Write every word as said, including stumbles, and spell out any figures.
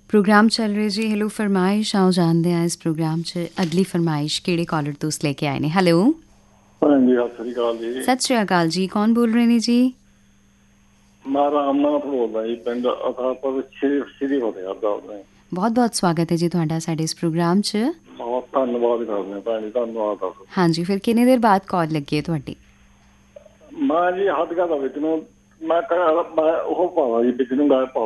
Programme चल रहे जी hello फरमाइश आओ जानते हैं इस प्रोग्राम च अगली फरमाइश किहड़े कॉलर तुस लेके आए ने। हेलो हाँ जी, सत श्री अकाल जी। सत श्री अकाल जी, कौन बोल रहे ने जी? मैं रामनाथ बोलदा जी, पिंड अथापुर श्री श्री फतेहगढ़ दा। बहुत बहुत स्वागत है जी तुहाडा साडे इस प्रोग्राम च। बहुत धन्नवाद करने भैन जी, धन्नवाद। हाँ जी, फिर किन्ने देर बाद कॉल लगी है तुहाडी? मैं जी हदगा दा विच नूं मैं मैं ओह पावा जी विच नूं गाय पा